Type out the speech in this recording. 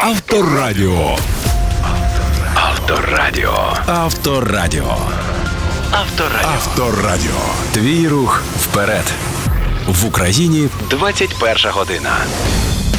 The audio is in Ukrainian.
Авторадіо. Авторадіо. Авторадіо. Авторадіо. Авторадіо. Твій рух вперед. В Україні 21 година.